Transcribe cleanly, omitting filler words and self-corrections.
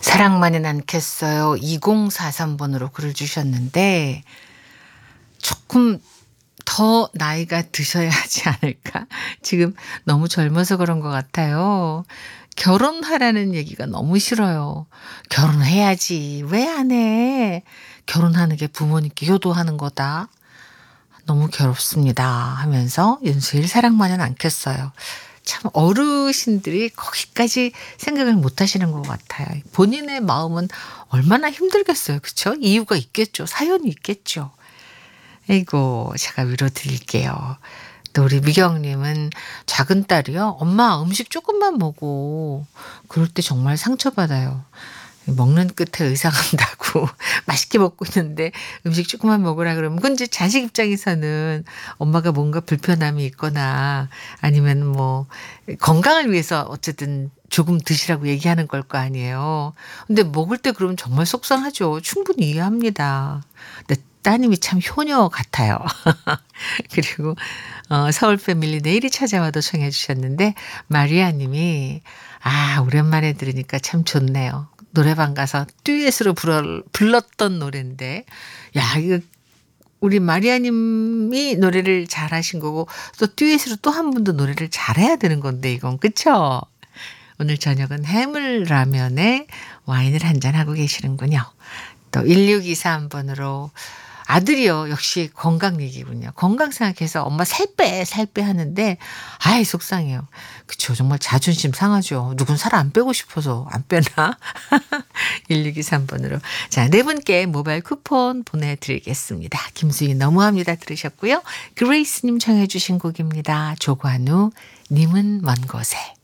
사랑만은 않겠어요. 2043번으로 글을 주셨는데 조금 더 나이가 드셔야 하지 않을까? 지금 너무 젊어서 그런 것 같아요. 결혼하라는 얘기가 너무 싫어요. 결혼해야지. 왜 안 해? 결혼하는 게 부모님께 효도하는 거다. 너무 괴롭습니다. 하면서 윤수일 사랑만은 않겠어요. 참 어르신들이 거기까지 생각을 못 하시는 것 같아요. 본인의 마음은 얼마나 힘들겠어요. 그쵸? 이유가 있겠죠. 사연이 있겠죠. 아이고, 제가 위로 드릴게요. 또 우리 미경님은 작은 딸이요. 엄마 음식 조금만 먹어. 그럴 때 정말 상처받아요. 먹는 끝에 의상한다고 맛있게 먹고 있는데 음식 조금만 먹으라 그러면 그건 이제 자식 입장에서는 엄마가 뭔가 불편함이 있거나 아니면 뭐 건강을 위해서 어쨌든 조금 드시라고 얘기하는 걸 거 아니에요. 근데 먹을 때 그러면 정말 속상하죠. 충분히 이해합니다. 근데 따님이 참 효녀 같아요. 그리고 서울 패밀리 내일이 찾아와도 청해 주셨는데 마리아 님이 오랜만에 들으니까 참 좋네요. 노래방 가서 듀엣으로 불렀던 노래인데 이거 우리 마리아 님이 노래를 잘하신 거고 또 듀엣으로 또 한 분도 노래를 잘해야 되는 건데 이건 그쵸? 오늘 저녁은 해물라면에 와인을 한잔 하고 계시는군요. 또 1623번으로 아들이요. 역시 건강 얘기군요. 건강 생각해서 엄마 살 빼 하는데 속상해요. 그쵸. 정말 자존심 상하죠. 누군 살 안 빼고 싶어서 안 빼나? 1623번으로. 자, 네 분께 모바일 쿠폰 보내드리겠습니다. 김수희 너무합니다 들으셨고요. 그레이스님 청해 주신 곡입니다. 조관우 님은 먼 곳에.